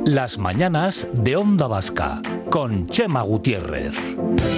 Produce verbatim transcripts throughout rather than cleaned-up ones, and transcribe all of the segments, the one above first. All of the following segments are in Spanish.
Las mañanas de Onda Vasca, con Chema Gutiérrez.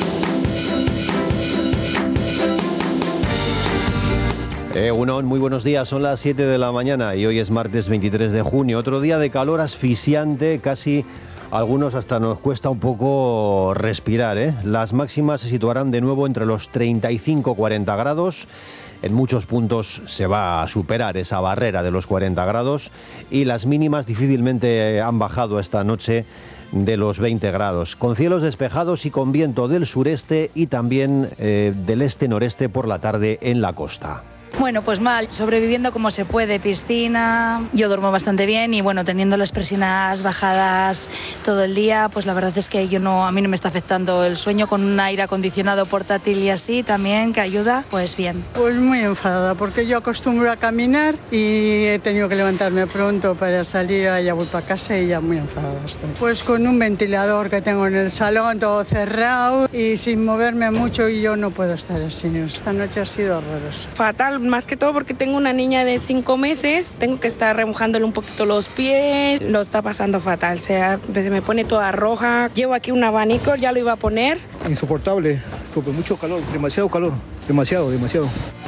Eh, Unón, muy buenos días, son las siete de la mañana y hoy es martes veintitrés de junio, otro día de calor asfixiante, casi a algunos hasta nos cuesta un poco respirar, ¿eh? Las máximas se situarán de nuevo entre los treinta y cinco a cuarenta grados. En muchos puntos se va a superar esa barrera de los cuarenta grados y las mínimas difícilmente han bajado esta noche de los veinte grados, con cielos despejados y con viento del sureste y también eh, del este-noreste por la tarde en la costa. Bueno, pues mal, sobreviviendo como se puede, piscina, yo duermo bastante bien y bueno, teniendo las persianas bajadas todo el día, pues la verdad es que yo no, a mí no me está afectando el sueño, con un aire acondicionado portátil y así también, que ayuda, pues bien. Pues muy enfadada, porque yo acostumbro a caminar y he tenido que levantarme pronto para salir, ya voy para casa y ya muy enfadada estoy. Pues con un ventilador que tengo en el salón, todo cerrado y sin moverme mucho, y yo no puedo estar así. Esta noche ha sido horrorosa. Fatal. Más que todo porque tengo una niña de cinco meses, tengo que estar remojándole un poquito los pies, lo está pasando fatal, o sea, me pone toda roja, llevo aquí un abanico, ya lo iba a poner. Insoportable, porque mucho calor, demasiado calor, demasiado, demasiado.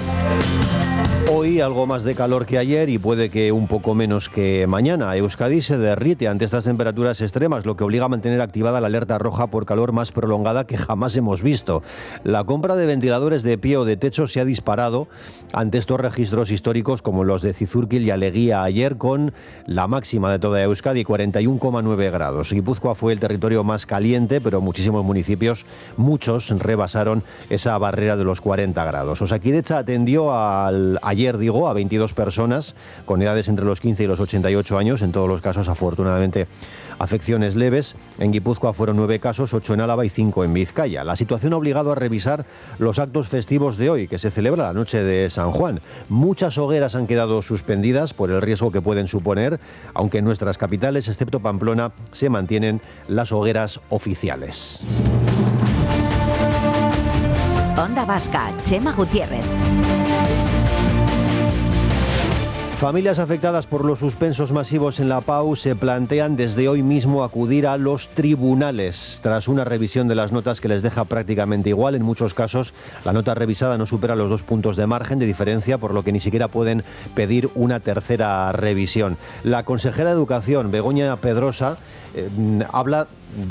Hoy algo más de calor que ayer y puede que un poco menos que mañana. Euskadi se derrite ante estas temperaturas extremas, lo que obliga a mantener activada la alerta roja por calor más prolongada que jamás hemos visto. La compra de ventiladores de pie o de techo se ha disparado ante estos registros históricos como los de Zizurkil y Aleguía ayer, con la máxima de toda Euskadi, cuarenta y uno coma nueve grados. Guipúzcoa fue el territorio más caliente, pero muchísimos municipios, muchos, rebasaron esa barrera de los cuarenta grados. Osakidecha atendió al ayer Ayer, digo, a veintidós personas con edades entre los quince y los ochenta y ocho años, en todos los casos, afortunadamente, afecciones leves. En Guipúzcoa fueron nueve casos, ocho en Álava y cinco en Vizcaya. La situación ha obligado a revisar los actos festivos de hoy, que se celebra la noche de San Juan. Muchas hogueras han quedado suspendidas por el riesgo que pueden suponer, aunque en nuestras capitales, excepto Pamplona, se mantienen las hogueras oficiales. Onda Vasca, Chema Gutiérrez. Familias afectadas por los suspensos masivos en la Pau se plantean desde hoy mismo acudir a los tribunales, tras una revisión de las notas que les deja prácticamente igual. En muchos casos, la nota revisada no supera los dos puntos de margen de diferencia, por lo que ni siquiera pueden pedir una tercera revisión. La consejera de Educación, Begoña Pedrosa, eh, habla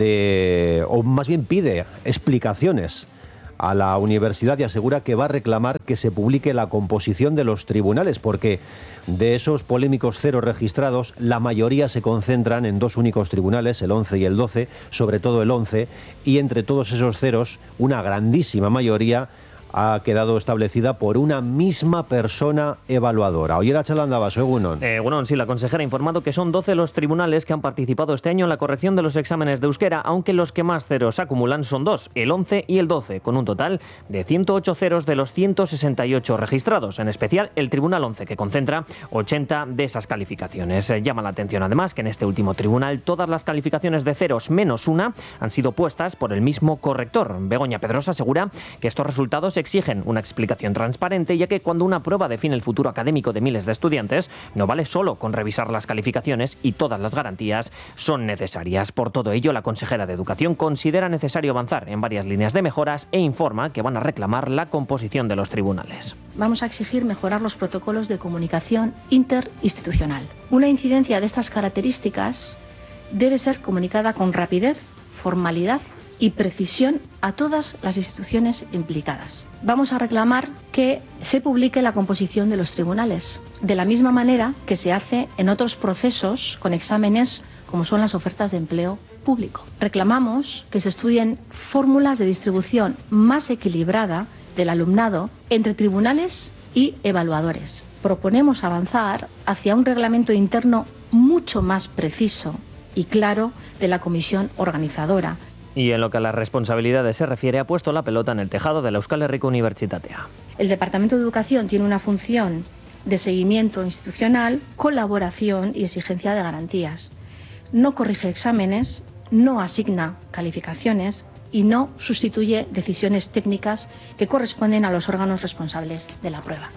de, o más bien pide explicaciones a la universidad y asegura que va a reclamar que se publique la composición de los tribunales, porque de esos polémicos ceros registrados, la mayoría se concentran en dos únicos tribunales, el once y el doce, sobre todo el once, y entre todos esos ceros, una grandísima mayoría ha quedado establecida por una misma persona evaluadora. Oyer Chalanda Egunon. Eh, bueno, sí, la consejera ha informado que son doce los tribunales que han participado este año en la corrección de los exámenes de euskera, aunque los que más ceros acumulan son dos, el once y el doce, con un total de ciento ocho ceros de los ciento sesenta y ocho registrados, en especial el Tribunal once, que concentra ochenta de esas calificaciones. Eh, llama la atención además que en este último tribunal todas las calificaciones de ceros menos una han sido puestas por el mismo corrector. Begoña Pedrosa asegura que estos resultados exigen una explicación transparente, ya que cuando una prueba define el futuro académico de miles de estudiantes, no vale solo con revisar las calificaciones y todas las garantías son necesarias. Por todo ello, la consejera de Educación considera necesario avanzar en varias líneas de mejoras e informa que van a reclamar la composición de los tribunales. Vamos a exigir mejorar los protocolos de comunicación interinstitucional. Una incidencia de estas características debe ser comunicada con rapidez, formalidad y precisión a todas las instituciones implicadas. Vamos a reclamar que se publique la composición de los tribunales, de la misma manera que se hace en otros procesos con exámenes como son las ofertas de empleo público. Reclamamos que se estudien fórmulas de distribución más equilibrada del alumnado entre tribunales y evaluadores. Proponemos avanzar hacia un reglamento interno mucho más preciso y claro de la comisión organizadora. Y en lo que a las responsabilidades se refiere, ha puesto la pelota en el tejado de la Euskal Herriko Unibertsitatea. El Departamento de Educación tiene una función de seguimiento institucional, colaboración y exigencia de garantías. No corrige exámenes, no asigna calificaciones y no sustituye decisiones técnicas que corresponden a los órganos responsables de la prueba.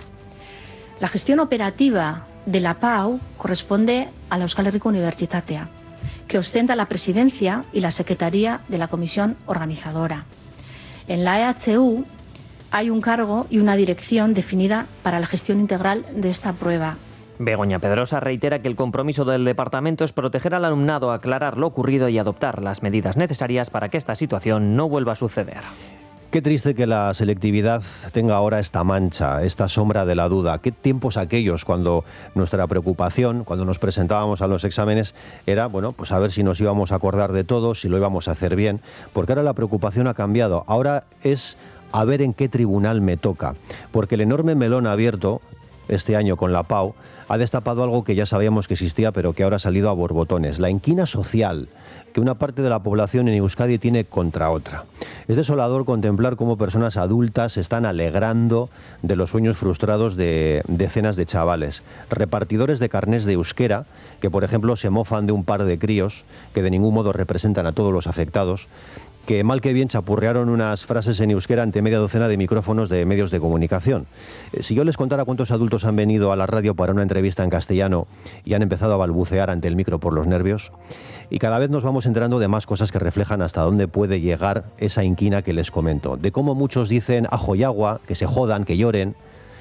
La gestión operativa de la P A U corresponde a la Euskal Herriko Unibertsitatea, que ostenta la presidencia y la secretaría de la comisión organizadora. En la E H U hay un cargo y una dirección definida para la gestión integral de esta prueba. Begoña Pedrosa reitera que el compromiso del departamento es proteger al alumnado, aclarar lo ocurrido y adoptar las medidas necesarias para que esta situación no vuelva a suceder. Qué triste que la selectividad tenga ahora esta mancha, esta sombra de la duda. Qué tiempos aquellos cuando nuestra preocupación, cuando nos presentábamos a los exámenes, era, bueno, pues a ver si nos íbamos a acordar de todo, si lo íbamos a hacer bien, porque ahora la preocupación ha cambiado. Ahora es a ver en qué tribunal me toca, porque el enorme melón abierto este año con la Pau ha destapado algo que ya sabíamos que existía, pero que ahora ha salido a borbotones: la inquina social que una parte de la población en Euskadi tiene contra otra. Es desolador contemplar cómo personas adultas se están alegrando de los sueños frustrados de decenas de chavales. Repartidores de carnés de euskera que, por ejemplo, se mofan de un par de críos que de ningún modo representan a todos los afectados, que mal que bien chapurrearon unas frases en euskera ante media docena de micrófonos de medios de comunicación. Eh, si yo les contara cuántos adultos han venido a la radio para una entrevista en castellano y han empezado a balbucear ante el micro por los nervios, y cada vez nos vamos enterando de más cosas que reflejan hasta dónde puede llegar esa inquina que les comento, de cómo muchos dicen ajo y agua, que se jodan, que lloren,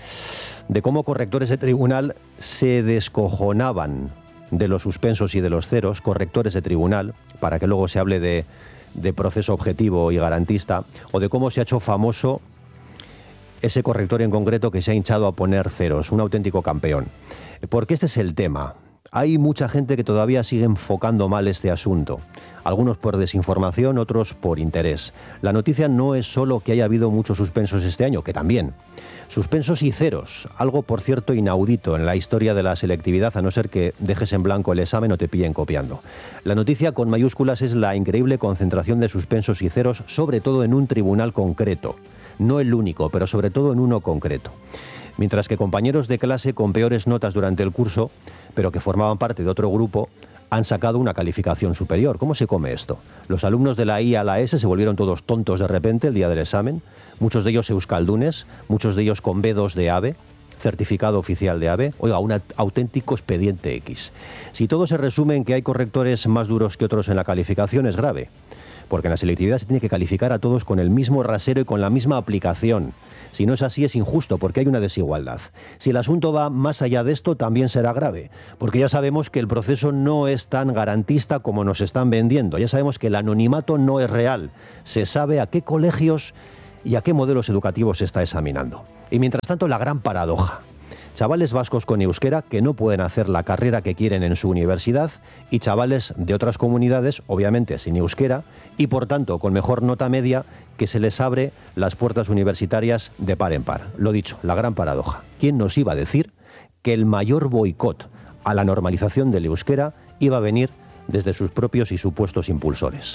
de cómo correctores de tribunal se descojonaban de los suspensos y de los ceros, correctores de tribunal, para que luego se hable de de proceso objetivo y garantista, o de cómo se ha hecho famoso ese corrector en concreto que se ha hinchado a poner ceros, un auténtico campeón. Porque este es el tema. Hay mucha gente que todavía sigue enfocando mal este asunto. Algunos por desinformación, otros por interés. La noticia no es solo que haya habido muchos suspensos este año, que también. Suspensos y ceros, algo por cierto inaudito en la historia de la selectividad, a no ser que dejes en blanco el examen o te pillen copiando. La noticia con mayúsculas es la increíble concentración de suspensos y ceros, sobre todo en un tribunal concreto. No el único, pero sobre todo en uno concreto. Mientras que compañeros de clase con peores notas durante el curso, pero que formaban parte de otro grupo, han sacado una calificación superior. ¿Cómo se come esto? Los alumnos de la I a la S se volvieron todos tontos de repente el día del examen, muchos de ellos euskaldunes, muchos de ellos con B dos de AVE, certificado oficial de AVE. Oiga, un auténtico expediente X. Si todo se resume en que hay correctores más duros que otros en la calificación, es grave, porque en la selectividad se tiene que calificar a todos con el mismo rasero y con la misma aplicación. Si no es así, es injusto, porque hay una desigualdad. Si el asunto va más allá de esto, también será grave, porque ya sabemos que el proceso no es tan garantista como nos están vendiendo. Ya sabemos que el anonimato no es real. Se sabe a qué colegios y a qué modelos educativos se está examinando. Y mientras tanto, la gran paradoja: chavales vascos con euskera que no pueden hacer la carrera que quieren en su universidad, y chavales de otras comunidades, obviamente sin euskera, y por tanto con mejor nota media, que se les abre las puertas universitarias de par en par. Lo dicho, la gran paradoja. ¿Quién nos iba a decir que el mayor boicot a la normalización del euskera iba a venir desde sus propios y supuestos impulsores?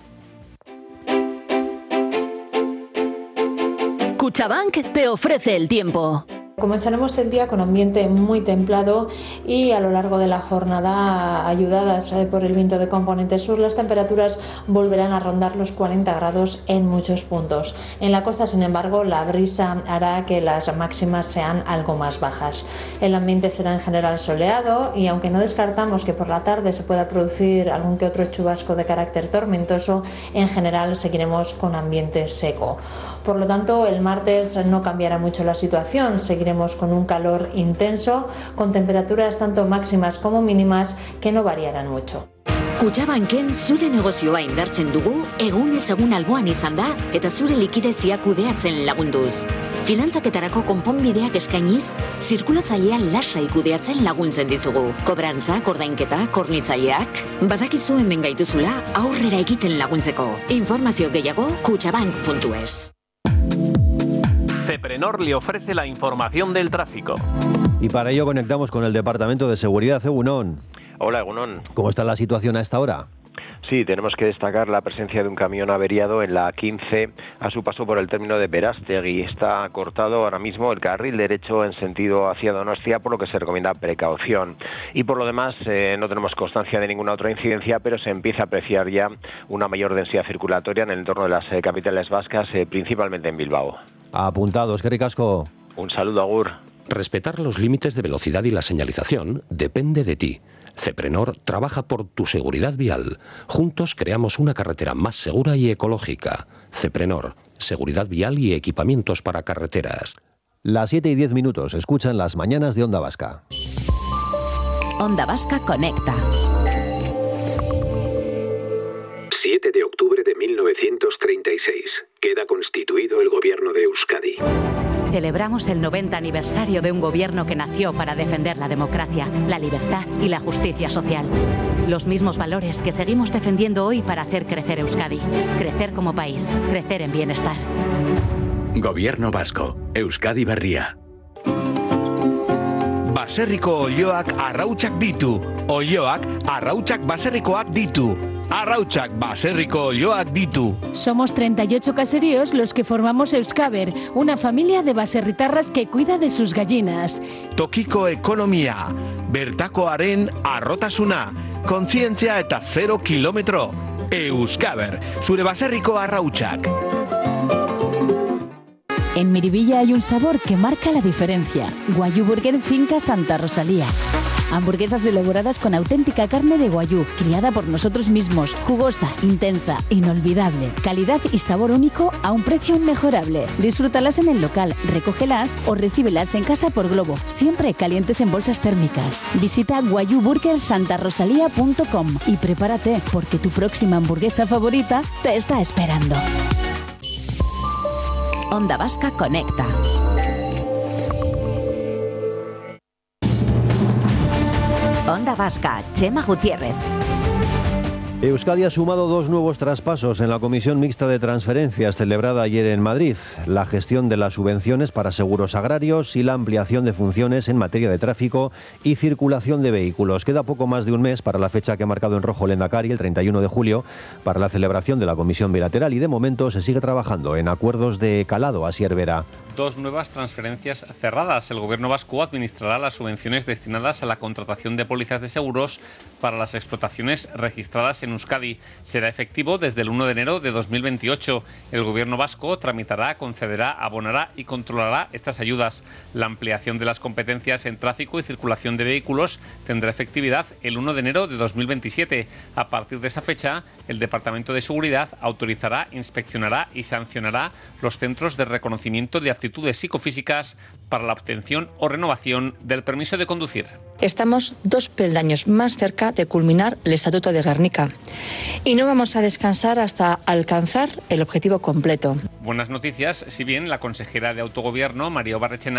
Cuchabank te ofrece el tiempo. Comenzaremos el día con ambiente muy templado y a lo largo de la jornada, ayudadas por el viento de componente sur, las temperaturas volverán a rondar los cuarenta grados en muchos puntos. En la costa, sin embargo, la brisa hará que las máximas sean algo más bajas. El ambiente será en general soleado y aunque no descartamos que por la tarde se pueda producir algún que otro chubasco de carácter tormentoso, en general seguiremos con ambiente seco. Por lo tanto, el martes no cambiará mucho la situación. Seguiremos con un calor intenso, con temperaturas tanto máximas como mínimas que no variarán mucho. Kutxabanken zure negozioa indartzen dugu, egunez egun alboan izan da eta zure likidezia kudeatzen lagunduz. Finantzaketarako konponbideak eskainiz, zirkulatzailea lasai kudeatzen laguntzen dizugu. Kobrantzak, ordainketak, hornitzaileak, badakizu hemen gaituzula aurrera egiten laguntzeko. Informazio gehiago kutxabank puntu es. Ceprenor le ofrece la información del tráfico. Y para ello conectamos con el Departamento de Seguridad. Egunon. Hola, Egunon. ¿Cómo está la situación a esta hora? Sí, tenemos que destacar la presencia de un camión averiado en la quince a su paso por el término de Berastegui. Está cortado ahora mismo el carril derecho en sentido hacia Donostia, por lo que se recomienda precaución. Y por lo demás, eh, no tenemos constancia de ninguna otra incidencia, pero se empieza a apreciar ya una mayor densidad circulatoria en el entorno de las eh, capitales vascas, eh, principalmente en Bilbao. Apuntados, qué ricasco. Un saludo, Agur. Respetar los límites de velocidad y la señalización depende de ti. Ceprenor trabaja por tu seguridad vial. Juntos creamos una carretera más segura y ecológica. Ceprenor, seguridad vial y equipamientos para carreteras. Las siete y diez minutos, escuchan las mañanas de Onda Vasca. Onda Vasca Conecta. siete de octubre de mil novecientos treinta y seis. Queda constituido el gobierno de Euskadi. Celebramos el noventa aniversario de un gobierno que nació para defender la democracia, la libertad y la justicia social. Los mismos valores que seguimos defendiendo hoy para hacer crecer Euskadi. Crecer como país, crecer en bienestar. Gobierno vasco, Euskadi berria. Baserriko olioak arrautsak ditu. Olioak arrautsak baserrikoak ditu. Arrautsak baserriko olioak ditu. Somos treinta y ocho caseríos los que formamos Euskaber, una familia de baserritarras que cuida de sus gallinas. Tokiko ekonomia, bertakoaren arrotasuna, kontzientzia eta zero kilometro. Euskaber, zure baserriko arrautsak. En Miribilla hay un sabor que marca la diferencia. Guayú Burger Finca Santa Rosalía. Hamburguesas elaboradas con auténtica carne de guayú, criada por nosotros mismos, jugosa, intensa, inolvidable, calidad y sabor único a un precio inmejorable. Disfrútalas en el local, recógelas o recíbelas en casa por globo, siempre calientes en bolsas térmicas. Visita guayú burger santa rosalía punto com y prepárate porque tu próxima hamburguesa favorita te está esperando. Onda Vasca Conecta. Onda Vasca, Chema Gutiérrez. Euskadi ha sumado dos nuevos traspasos en la Comisión Mixta de Transferencias celebrada ayer en Madrid. La gestión de las subvenciones para seguros agrarios y la ampliación de funciones en materia de tráfico y circulación de vehículos. Queda poco más de un mes para la fecha que ha marcado en rojo Lehendakari, el treinta y uno de julio, para la celebración de la Comisión Bilateral y de momento se sigue trabajando en acuerdos de calado. Asier Vera. Dos nuevas transferencias cerradas. El Gobierno vasco administrará las subvenciones destinadas a la contratación de pólizas de seguros para las explotaciones registradas en Euskadi. Será efectivo desde el uno de enero de dos mil veintiocho. El Gobierno vasco tramitará, concederá, abonará y controlará estas ayudas. La ampliación de las competencias en tráfico y circulación de vehículos tendrá efectividad el uno de enero de dos mil veintisiete. A partir de esa fecha, el Departamento de Seguridad autorizará, inspeccionará y sancionará los centros de reconocimiento de aptitudes psicofísicas para la obtención o renovación del permiso de conducir. Estamos dos peldaños más cerca de culminar el Estatuto de Gernika y no vamos a descansar hasta alcanzar el objetivo completo. Buenas noticias, si bien la consejera de Autogobierno, María Barrechena,